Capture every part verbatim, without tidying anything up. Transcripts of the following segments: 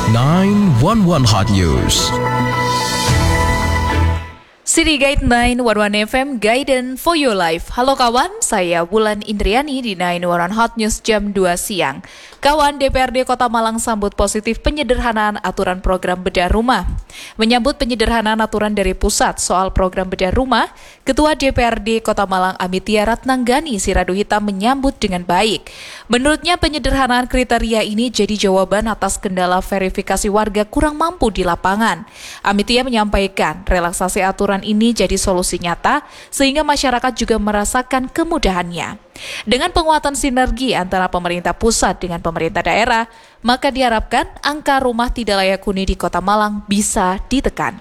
nine one one Hot News. City Guide nine one one F M, Guidance for Your Life. Halo kawan, saya Wulan Indriani di nine one one Hot News jam dua siang. Kawan, D P R D Kota Malang sambut positif penyederhanaan aturan program bedah rumah. Menyambut penyederhanaan aturan dari pusat soal program bedah rumah, Ketua D P R D Kota Malang Amitia Ratnanggani Siradu Hitam menyambut dengan baik. Menurutnya penyederhanaan kriteria ini jadi jawaban atas kendala verifikasi warga kurang mampu di lapangan. Amitia menyampaikan relaksasi aturan ini jadi solusi nyata sehingga masyarakat juga merasakan kemudahannya. Dengan penguatan sinergi antara pemerintah pusat dengan pemerintah daerah, maka diharapkan angka rumah tidak layak huni di Kota Malang bisa ditekan.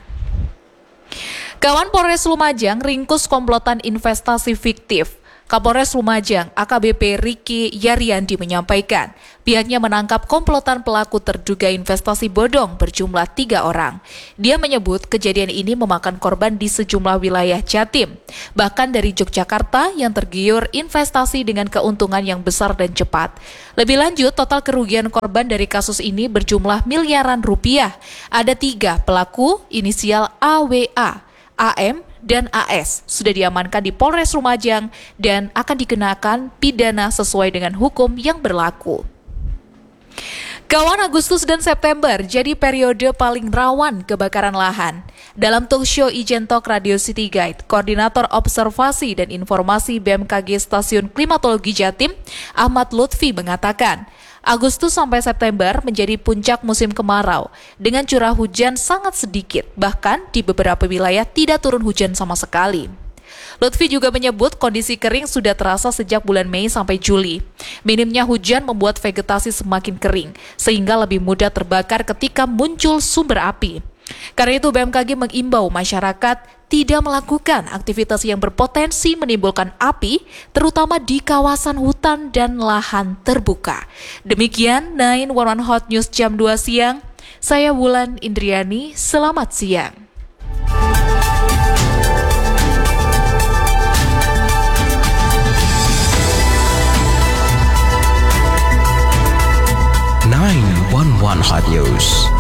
Kawan, Polres Lumajang ringkus komplotan investasi fiktif. Kapolres Lumajang A K B P Riki Yaryandi menyampaikan pihaknya menangkap komplotan pelaku terduga investasi bodong berjumlah tiga orang. Dia menyebut kejadian ini memakan korban di sejumlah wilayah Jatim, bahkan dari Yogyakarta yang tergiur investasi dengan keuntungan yang besar dan cepat. Lebih lanjut, total kerugian korban dari kasus ini berjumlah miliaran rupiah. Ada tiga pelaku inisial A W A, A M, dan A S sudah diamankan di Polres Lumajang dan akan dikenakan pidana sesuai dengan hukum yang berlaku. Kawan, Agustus dan September jadi periode paling rawan kebakaran lahan. Dalam talk show Ijen Talk Radio City Guide, Koordinator Observasi dan Informasi B M K G Stasiun Klimatologi Jatim, Ahmad Lutfi mengatakan, Agustus sampai September menjadi puncak musim kemarau dengan curah hujan sangat sedikit, bahkan di beberapa wilayah tidak turun hujan sama sekali. Lutfi juga menyebut kondisi kering sudah terasa sejak bulan Mei sampai Juli. Minimnya hujan membuat vegetasi semakin kering, sehingga lebih mudah terbakar ketika muncul sumber api. Karena itu B M K G mengimbau masyarakat tidak melakukan aktivitas yang berpotensi menimbulkan api, terutama di kawasan hutan dan lahan terbuka. Demikian nine one one Hot News jam dua siang. Saya Wulan Indriani, selamat siang. nine one one Hot News.